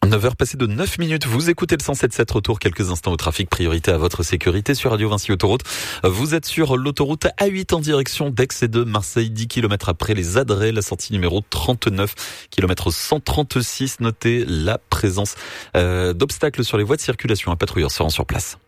9h passées de 9 minutes, vous écoutez le 107.7 retour quelques instants au trafic, priorité à votre sécurité sur Radio Vinci Autoroute. Vous êtes sur l'autoroute A8 en direction d'Aix et de Marseille, 10 km après les Adrets, la sortie numéro 39, kilomètre 136. Notez la présence d'obstacles sur les voies de circulation. Un patrouilleur se rend sur place.